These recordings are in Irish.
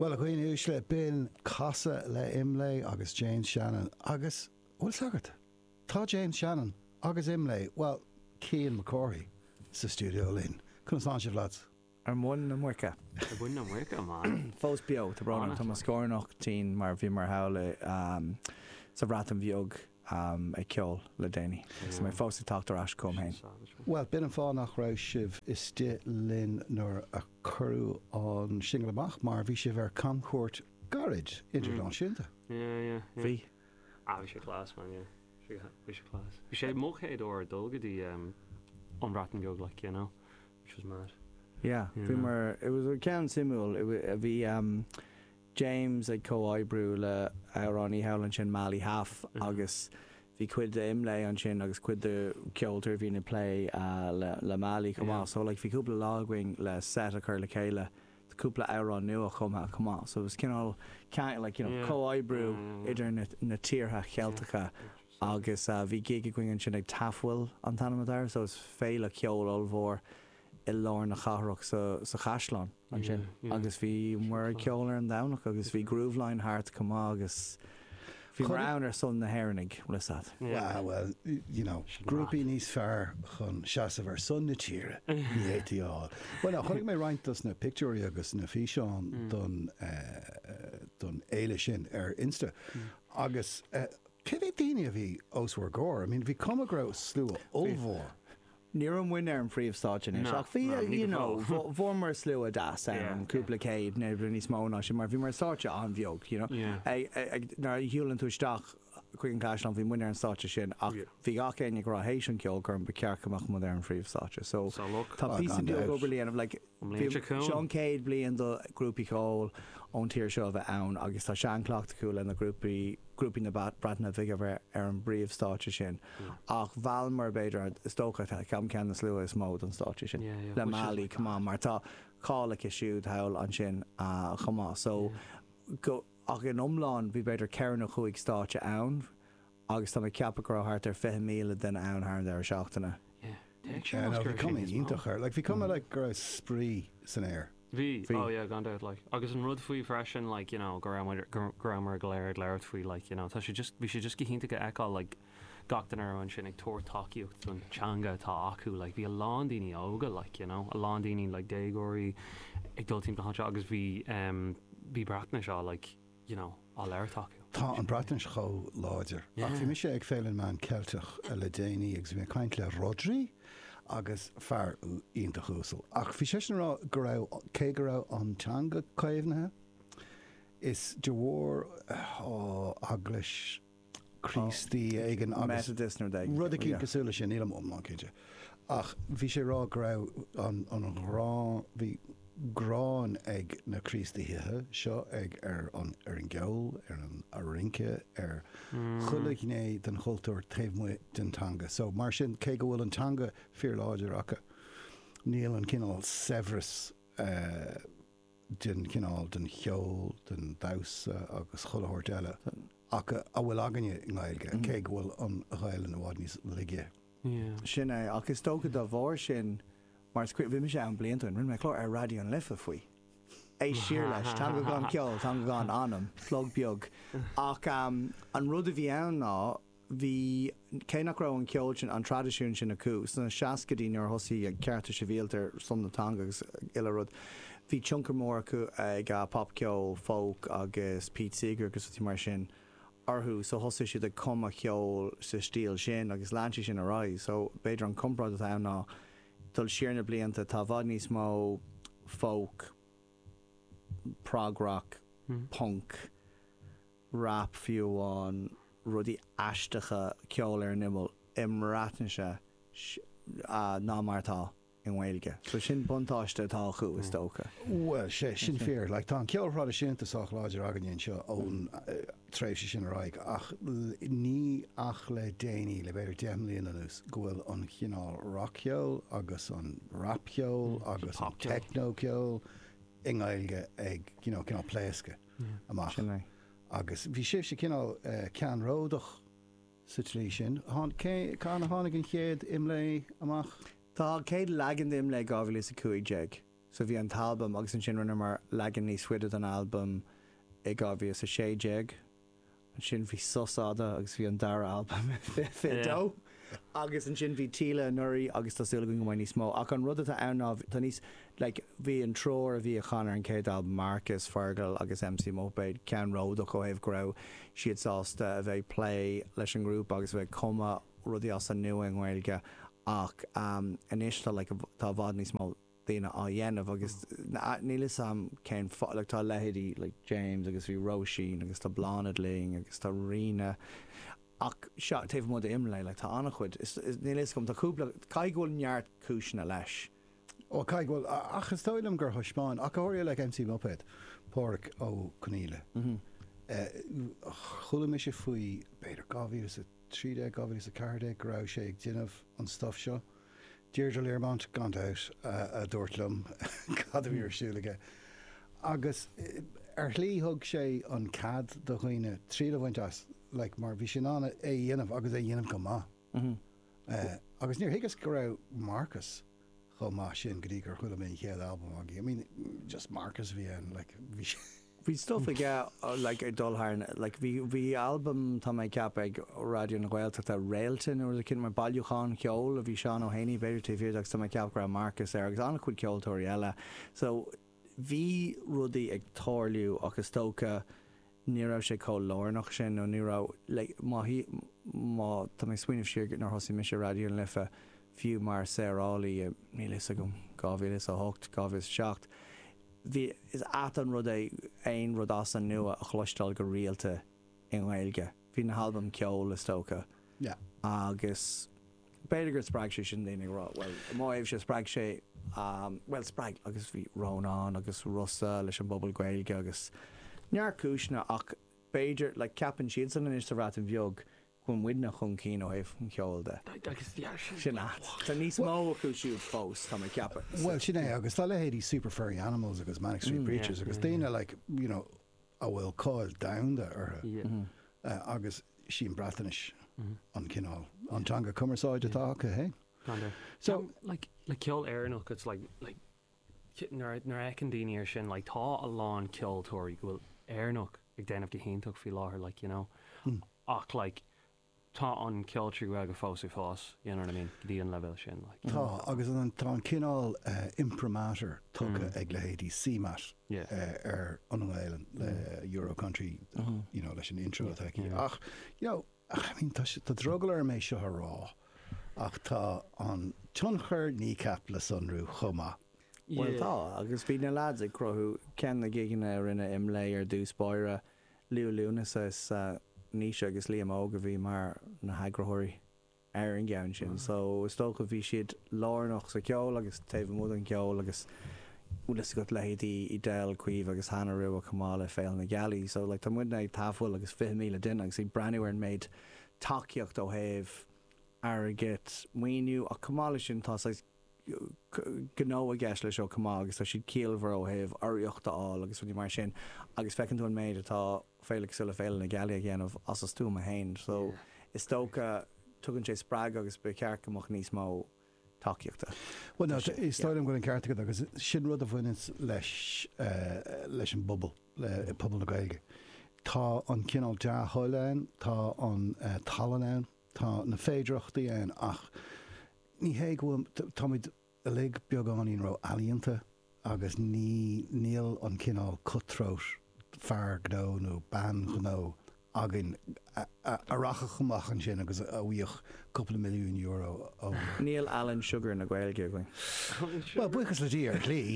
Well, a chuoine ús le bin casa le imlé agus James Shannon agus bhfuil sagart. Tá James Shannon agus imlé, well, Cian McCorry sa studio linn. Cún san sibh lads? Ar mún na muirce. Ar mún na muirce, man. Fós bio, tá brana, tá scóirnach tí mar bhí mar hála sa bhrátam bheog ag ceol le déine. So mé fós tátar as com hain. Well, bin an fá nach rá sibh is tí linn nuair a curú an Shingle-amach mar bhí sibh ar Concourt Garage Internaisiúnta. Yeah. Bhí? Bhí sé clás, man, yeah. Bhí sé clás. Bhí sé móchéad ó dulgadí an bhrátam bheog, like, you know, which was mad. Yeah, it was a cean simúil. Bhí James ag co-oibrú le Ronnie Howland sin Mally Half agus bhí cuid de imlé an sin agus cuid de ceoltar bhí na play le Mally cumá. So like bhí cúpla lágwing le set a chur le chéile cúpla Ron nua cumá. So it was kind of like, you know, co-oibrú idir na tíortha chealtacha agus bhí gig going sin ag tafuil an tanamadáir, so it's féile ceol olmhór I lár na charach sa chaisleán an sin. Agus bhí mar ceolar an damnach agus bhí Grooveline Heart cumá agus bhí mar ar son na hairnig was that. Well, you know, grúpi níos fearr chun seasamh ar son na tíre ní étíáil. Well, now, chunig mé rointas na picturí agus na físeán don éile sin ar Insta. Agus cid é daine a bhí osmhar góir? I mean, bhí cumagrá slú olmhór. Níor an winner an príomhstáin is ach bhí, you know, bhór mar slú a das an cúpla céad na níos móna sin mar bhí mar státe an bheog, you know. Nar hiúlann tú isteach chuig an caiisleán bhí winner an státe sin ach bhí gach éine go hééis an ceol gur an becearcamach mu ar an príomhstáte. So tá pí an beag obair líanamh like Sean Cade blian do grúpi cóil ón tíir seo bheith ann agus tá sean clocht cool in na grúpi na bratna bhíh ar an bríomhstáte sin ach bhhealmar beidir stócha cam cean na slua is mód an státe sin le Mally cumá mar tá cála siúd heil an sin chumá so go ach in omláin bhí beidir ceanna chuig státe ann agus tá ceappa go hart ar 5 míle den ann ar seachtainna. Bhí cumí ítachar, like bhí cumá like gur spree san air. Bhí, gone out, like agus an rud faoi freisin, like, you know, grammar gléir faoi, like, you know, we should just gihínta go eáil, like, gachtain ar an sin ag tóir takeíocht an teanga tá acu, like, bhí a lán daoine óga, like, you know, a lán daoine, like, dégóirí ag dul tímpla háte agus bhí bratna seo, like, you know, á leir takeíocht. Tá an bratna seo láidir. Ach bhí mise ag féileann man ceilteach le déine agus bhí caint le Rodri agus fear ionta chúsal. Ach bhí sé rá go raibh cé go raibh an teanga caomhnathe is de bhór aglas Christy ag an agus rud a cí cosúla sin ílam omlá céide. Ach bhí sé rá go raibh an rá bhí grán ag na Christíthe seo ag ar an geol ar an rince ar chulig né den chultúir taobhmu den tanga. So mar sin cé go bhfuil an tanga fíor láidir acha níl an cinál Severus den cinál den cheol den dása agus chulathairt eile acha a bhfuil aganine in Gaeilge cé go bhfuil an ghail an bhád níos ligige. Sin é agus tógad a bhór sin mar bhí me sé an bliantain rinn me chlár ar radio an lifa faoi. É siar leis, tá go gan ceol, tá go gan anam, flog beag. Ach an rud a bhí ann ná, bhí cénach rá an ceol sin an tradiisiún sin acu, sanna seacadín ar thosaí ag cearta sé bhíaltar son na tanga agus ile rud. Bhí tioncar mór acu ag pop ceol, folk agus Pete Seeger agus bhí mar sin arthú, so thosa siad a cuma ceol sa stíl sin agus leantaí sin a ráid, so beidir an comprád a ann ná dul siarna blianta tá bhd níos mó folk, prog rock, punk, rap fiúháin, rudí aisteacha ceol ar nimel imrátanse ná martá in Gaeilge. So sin buntáiste tá chu is tócha. Well, sé sin fear, like tá an ceolrád a sin tasach láidir againn seo ón tréimhse sin raig ach ní ach le déine le beidir 10 mbliana anús go bhfuil an chinál rock ceol agus an rap ceol agus an techno ceol in Gaeilge ag, you know, cinál pléasca amach. Agus bhí sibh sé cinál cean ródach sa trí sin. Cána tháinig an chéad imlé amach? Tá céad legan dim le gábhfuil is a cuaig jeag so bhí an talbam agus an sin rinne mar legan níos suidead an album ag gábhí a sé jeag an sin bhí sosáda agus bhí an dara album fidó agus an sin bhí tíle nuirí agus tásúla go mai níos mó ach an rud a anmh tá níos bhí an tror a bhí a chanar an céad album Marcus Fergal agus MC Moped cean ród ó choibh grou siad sásta a bheith play leis an grúp agus bheith cuma rudí as an nua an ghilge ach inis tá bhd níos mó daine á dhéanamh agus níl sam cén tá lehéadí James agus bhí Roisin agus tá Blánad Ling agus tá Rina ach seo taobh mud imlé tá annach chuid níl gom tá cúpla caighil neart cisna leis ó caighil achas tóilm gur thuispáin ach áir le MC Moped Pádraig ó Coníle chula me sé faoi beidir 2013 2014 go raibh sé ag déanamh an stuff seo Deirdre Learmont gone out a dúirtlumm cadmh ar siúlaige agus hlíthug sé an cad do chuoine tríad bhaint as mar bhí sin anna é dhéanamh agus é dhéanamh go má agus níor higus go raibh Marcus chomá sin goí gur chula mé chéad album agé I mean just Marcus bhí an bhí Bhí stuff ag dulthna bhí album tá mé cap ag radio na Gaeltachta a réaltain or cin mar bailúcháin ceol a bhí seán ó héanaí beidir TV agus tá mé cap gra Marcus agus anna chuid ceoltóirí eile so bhí rudaí ag tórliú agus tócha ní raibh sé có lárnach sin nó ní raibh má tá mé swinmh siar nar thosaí me sé radio an lifa fiú mar sérálaí ní a gom 2008 2007 Bhí is an rud é rud as an nua a chluistáil go rialta in Gaeilge. Bhí na album ceol is tócha. Agus beidir gur sppraig sé sin daoine rá. Well, má éh sé sppraig sé sppraig agus bhí Rónán agus Russa leis an bobbal Gaeilge agus near cúisna ach beidir capan siad san is a rat an bheog chun widna chun cín ó éh an ceol de. Sin Tá níos mó acu siúd fós tá ceapa. Well sin é agus tá lehéadí Super Furry Animals agus Manic Street Preachers agus daine a bhfuil cáil damda ortha agus sin bratanis an cinál antanga cumarsáide atá acu hé. So le ceol airnach it's nar ecin daoine ar sin tá a lán ceoltóirí go bhfuil airnach ag déanamh go héintach fi láthair ach tá an ceoltrí go go fós you know what I mean dí an level sin Tá agus tá an cinál imprimatur tucha ag lehéadí CMAT ar an Ireland le Euro Country leis an intro ach tá drogal ar mééis seo rá ach tá an tionchar nícap le sunrú chomá. Well tá agus bhí na lads ag crothú cean na giganna rinne imlé ar dús báire liúnas is níos agus líam óga bhí mar na hagrathirí ar an gceann sin so is tócha bhí siad lárnach sa ceol agus taobh múd an ceol agus úlas go lehéadí I déil cuomh agus hana riú a cumála féil na gealaí so tá muidna ag tafuil agus 5,000 duine agus í breúir méid takeíocht ó thaobh ar a git muoinú a cumála sin tá gó a gceis leis ó cumá agus tá siad cíalhar ó thaobh aíochta á agus bhí mar sin agus fecinn tú an méid atá féile sula féile na geala ghéanamh as tú a hain so is tócha tugann sé sppraig agus be ceart goach níos mó takeíochta. Well no is stoilm go an ceartagad agus sin rud a bhaine leis an bubble le pobl na Gaeilge. Tá an cinál de thoileáin tá an talanán tá na féidireachtaí an ach ní hé go táid a le beagání rá alíonnta agus níl an cinál cutthroat fear gó nó ban gó agin a racha chumach an sin agus a bhuioch couple of million euro ó. Níl Alan Sugar na Gaeilge going. Well buchas le dí ar clí.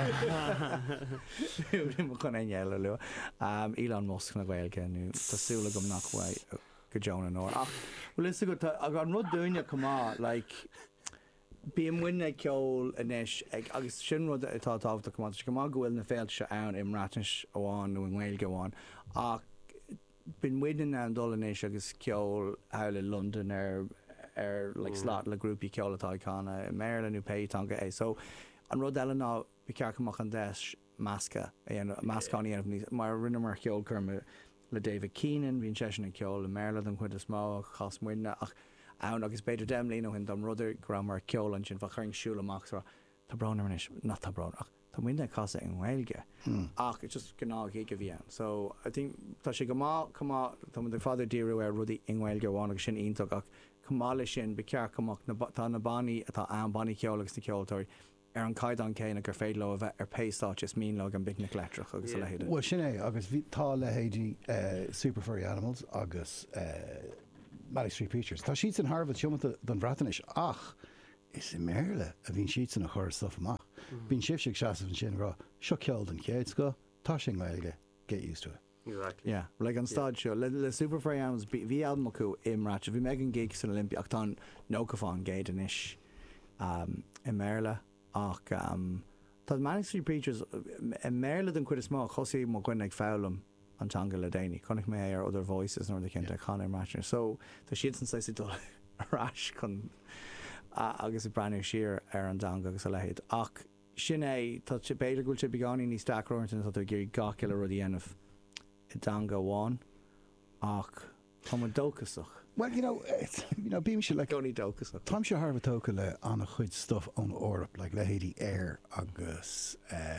chun éile lu. Elon Musk na Gaeilge nu tásúla gom nachhaid go Joan an nóir. Well is go ag an rud dúine cumá bí muine ceol inis agus sin rud atá tábhta cumá go má gohfuil na féil se ann im ráis óháin nó an Gaeilge bháin ach bin muidir an dolanéis agus ceol heile London ar slát le grúpi ceol atá cána Maryland nó Péitanga é so an rud eile ná bí cearcamach an deis masca mascáí níos mar rinne mar ceol chuma le David Keenan bhín sé na ceol le Maryland an chuid is má chas muine ach ann agus beidir demlí nó hin dom rudidir gra mar ceol an sin fa chuing siúlaach tá branar is nach tá bra ach tá muine casa in Gaeilge ach just gná gé go bhíon so I think tá sé go má tá de fáidir díú ar rudí in Gaeilge bháin sin ionach ach cumála sin be cear cumach tá na baní atá an baní ceolalas na ceoltóirí ar an caiid an céine gur féad le a bheith ar péistá is mín le an bicnic letrach agus le héidir. Well sin é agus tá le héidir Super Furry Animals agus Malik Street Preachers. Tá siad an Harvard siomata don bhratanis ach is I méle a bhín siad san a chur stuff amach. Bhín sibseach seaamh sin rá seo ceol an céad go tá sin Gaeilge get used to it. Exactly. Yeah, like an stad show. Le Super Furry Animals bhí album acu imráte bhí me an gig san Olympia ach tá nócaáin géad an isis I méle ach tá Malik Street Preachers I méle den chuid is má chosaí má gcuin ag fálam antanga le déine chunig mé ar other voices nó cinnte chunar matchir so tá siad san saisi dul arás chun agus I breanú siar ar an danga agus a lehéad ach sin é tá beidir gúil sé beáí ní staróirtain tá gur gaci le rudí anmh I danga bháin ach tá an dócasach. Well, bím se le Gcóí dócasach. Tám se Harvard tóca le anna chuid stuff ón Orp, like le héadí Air agus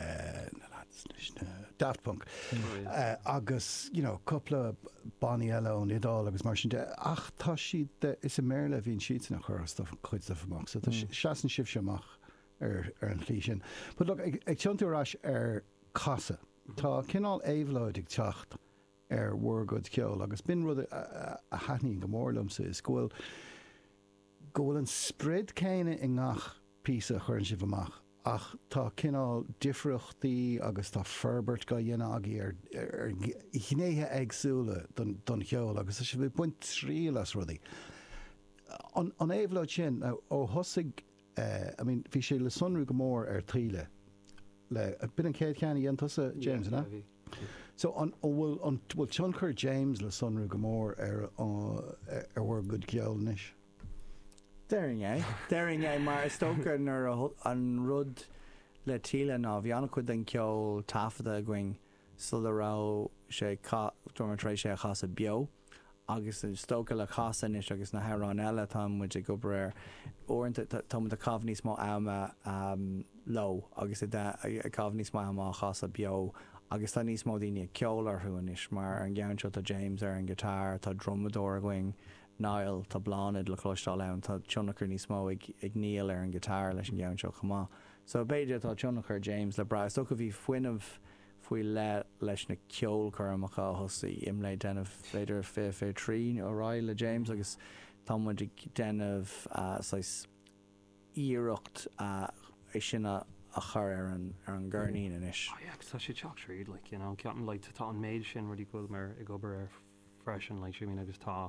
Daft Punk. Agus, coupla Bonnie eile ón Idal agus mar sin de ach tá siad is a méle bhín siad na chur stuff chuid stuff amach. So tá seaan sibh seach ar an chlí sin. But look, ag tiontarás ar casa. Tá cinál éhlóid ag teacht ar bhgad ceol agus bin rud a haithní go mórlamsa is ghfuil an spread céine I ngach písa chuann sibh amach ach tá cinál difriachtaí agus tá ferbert go dhéana agaí ar gnéthe agsúla don cheol agus sé bh buint trí las rudaí. An éhlóid sin ó thosaigh bhí sé le sunrú go mór ar tríle le bin an céad ceanna dhéantusa James na? So bhfuil tionchur James le sunrú go mór ar bhar good ceol níis. Daring é mar stoker nar an rud le tíle ná bhíanana chud den ceol tafada going sulrá sé dormitrééis sé a chasa bio agus stoca le chasanis agus na herán eile tá muid go breir orintanta tá a cáhníos má ama lo agus a cáhníos má ama chasa bio agus tá níos mó daoine ceolar thuanis mar an gceannseo tá James ar an gitar tá drummador going Niall tá bláid le chlóistáil ann tá tionachar níos mó ag níl ar an gitar leis an gceannseo chumá. So beidir tá tionachar James le bra sto go bhí foiinemh faoi leis na ceol chu amachá thosaí imlé denmh féidir fé trí órá le James agus tá muid denmh íireacht é sinna a chur ar an gcurnaí inis. Tá sé teach tríd ceapan le tá an méid sin rudí goil mar I gobar ar freisin le siú agus tá.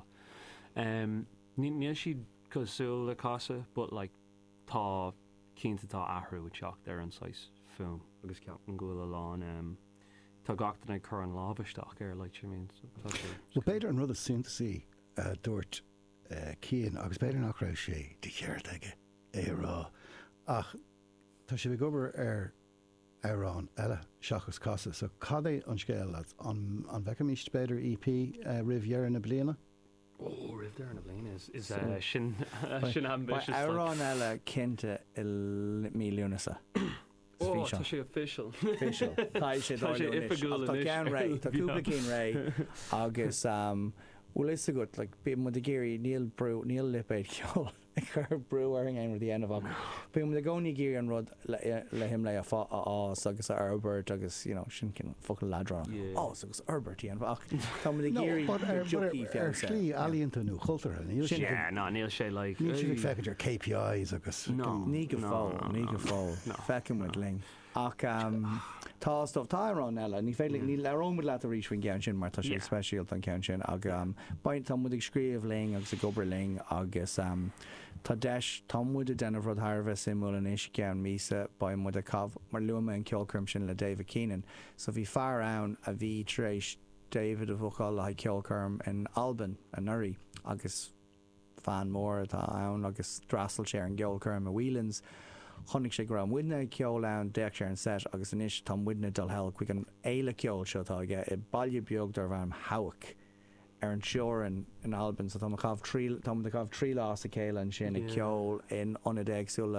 Níl siad cosúil le casa, but tá cinnta tá ahrú teach ar an sais fum agus ceapan goil lán tá gachtain ag chur an lábhaisteach ar le siú. Well, beidir an rud a syntasí dúirt cían agus beidir nach raibh sé de cheart aige é rá ach tá sé bh gobar ar árán eile seachas casa so cad é an scéil an bhecha míist beidir EP rihhear na bliana? Rih there na bliana is sin ambitious. Árán eile cinnte míúnasa. Tá sé official. Tá sé Tá cean ré Tá cúpla cín ré agus bhfuil is a go bí mu a géirí níl lipéid ceol chur breúing ein the end of Pe de goni géir an rud le him le a fá agus Herbert agus sin cin fo ladra agus Herbert an bach Tá géirí slí alíonú choultar níl sé le feidir KPIs agus ní go fá fecin mu ling ach tá stop tárán eile ní féile ní leróm le a rísfuin cean sin mar tá sé speisialt an cean sin ag baint tá mu ag scríomh ling agus a gobar ling agus tá deis támúid a denmh rud Harbh simú an éisi cean mísa ba mu a cabh mar luama an ceolcurm sin le David Keenan so bhí fear ann a bhí trééis David a bhuaáil le ceolcurm in Alban a Nuri agus fan mór atá ann agus drasal sé an ceolcurm a Whelans chonig sé gra muidna ceol ann deach sé an set agus inis tá muidna dul hell chuig an éile ceol seotá aige I bailile beag dar bharm hawic ar an seoran in Alban so tá de cabh trí lás a céile an sin I ceol in onadéagsúla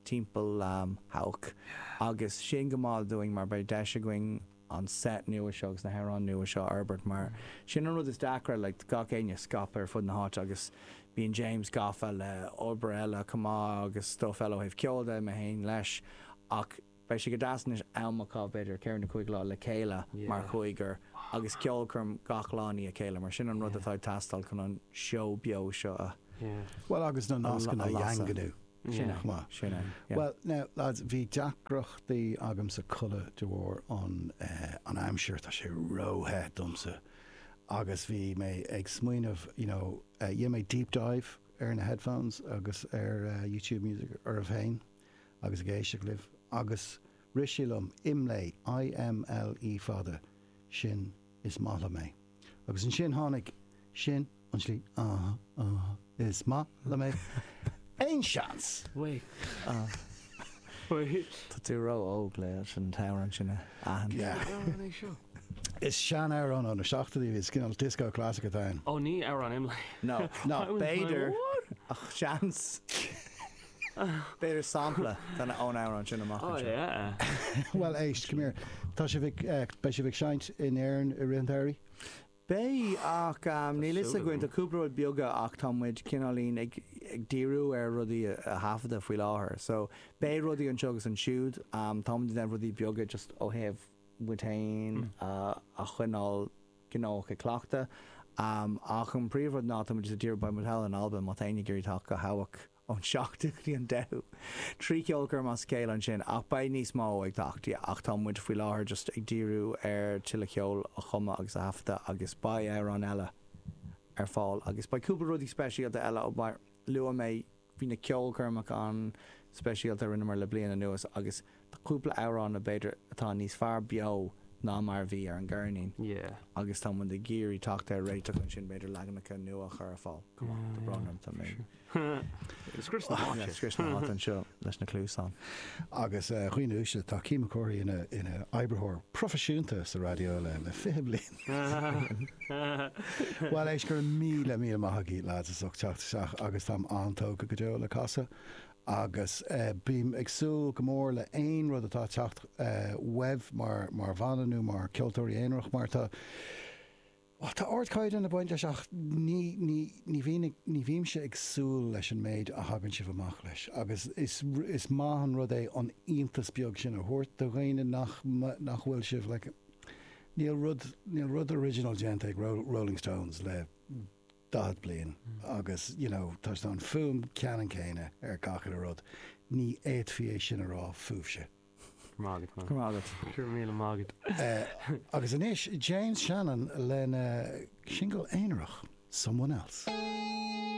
timppel hauk agus sin gomáil doing mar bei de going an set nua segus na herán nua seo Herbert mar sin an rud is dacra le ga céine scapar fud na háit agus bíon James Gaffa le Oberella cumá agus stuff fellow heh ceolda me hain leis ach bei si go dasan is amachá beidir ceir na chuig lá le céile mar chuigur agus ceolcurm gachláí a céile mar sin an rud atá tastal chun an seo bio seo Well agus na nascan a dheangadú. Sinna. Well, now, lads, bhí deacrochtaí agam sa cula de bhór an aimseir tá sé róthe dumsa. Agus bhí mé ag smuoinmh, dhé mé deep dive ar na headphones agus ar YouTube Music ar a bhéin agus a géiste libh. Agus risilum imlé IMLE fada sin is mala mé. Agus an sin tháinig sin an slí is mala mé. Ein seans. Wait. Tá tú ró óg le an táran sinna Is sean an na seachtaí is cinnal disco clásica tain. Oh, ní ar an imlay. No, Beidir seans. Beidir sampla tanna ón an sinna amach. Oh, yeah. Well, éist, come here. Tá sé bheith seint in éireann i rindáirí? Bé ach ní lisa goint a cúpla beaga ach támuid cinálín ag díú ar rudí a hafada faoi láthair. So bé rudí an segus an siúd támuid den rudí beaga just ó heh butain a chuinál gnócha cleachta ach an príomhd ná támuid a dír ba muthel an alba má taine gurí go hahaach ón seachtaí an dehu. Trí ceolcar má scéil an sin ach ba níos má ag tachtaí ach támuid faoi láthair just ag díú ar tiile ceol a chuma agus a hafta agus ba ar an eile ar fáil agus ba cúpla rudí speisialta eile ó bar lua mé hí na ceolcarmach an speisialta rinne mar le bliana nuas agus tá cúpla árán na beidir atá níos fear beo ná mar bhí ar an gcurnaín. Agus tá mu de géirí tachta réiteach an sin beidir legannacha nua chu ar fáil. Tá branam tá mé. Scris na an seo leis na clúsán. Agus chuoinúise tá cíimecóirí ina eibrethir profisiúnta sa radio le 5 bliain. Well, éis gur míle maithagaí lead a teach agus tá antóga go deo le casa. Agus bím agsú go mór le aon rud atá teacht webh mar bhananú mar ceoltóirí éonrach mar tá ordcaid in na bainte seach ní bhím se agsúil leis an méid a hagann si bhamach leis. Agus is maithan rud é an iontas beag sin a thuirt do ghaoine nach bhfuil sibh le níl rud original gent ag Rolling Stones le dad blian agus tá an fum cean céine ar gachar a rud ní éadfié sin a rá fúfse. Mágad. Agus inis James Shannon lena single éineach, Someone Else.